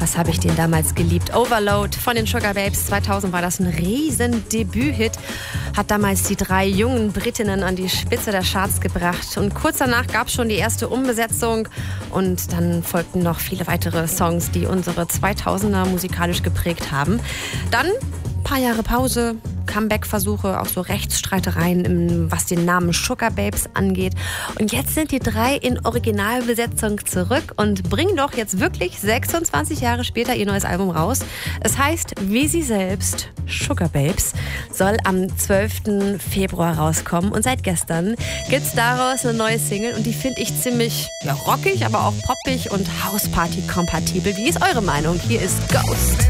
Was habe ich den damals geliebt? Overload von den Sugababes. 2000 war das ein riesen Debüthit. Hat damals die 3 jungen Britinnen an die Spitze der Charts gebracht. Und kurz danach gab es schon die erste Umbesetzung. Und dann folgten noch viele weitere Songs, die unsere 2000er musikalisch geprägt haben. Dann ein paar Jahre Pause. Comeback-Versuche, auch so Rechtsstreitereien, was den Namen Sugababes angeht. Und jetzt sind die 3 in Originalbesetzung zurück und bringen doch jetzt wirklich 26 Jahre später ihr neues Album raus. Es heißt, wie sie selbst, Sugababes, soll am 12. Februar rauskommen. Und seit gestern gibt's daraus eine neue Single und die finde ich ziemlich rockig, aber auch poppig und Hausparty-kompatibel. Wie ist eure Meinung? Hier ist Ghost.